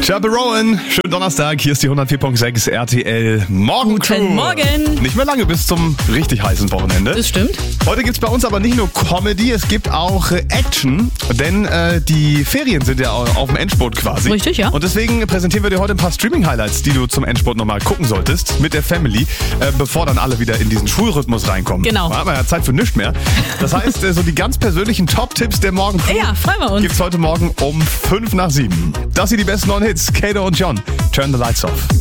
Chappell Rowan, schönen Donnerstag, hier ist die 104.6 RTL Morgencrew. Guten Morgen. Nicht mehr lange bis zum richtig heißen Wochenende. Das stimmt. Heute gibt's bei uns aber nicht nur Comedy, es gibt auch Action, denn die Ferien sind ja auf dem Endspurt quasi. Richtig, ja. Und deswegen präsentieren wir dir heute ein paar Streaming-Highlights, die du zum Endspurt nochmal gucken solltest mit der Family, bevor dann alle wieder in diesen Schulrhythmus reinkommen. Genau. Da haben wir ja Zeit für nichts mehr. Das heißt, so die ganz persönlichen Top-Tipps der Morgencrew Ja, freuen wir uns. gibt's heute Morgen um 5 nach 7. Das sind die besten neuen Hits. Kato und John, Turn the Lights Off.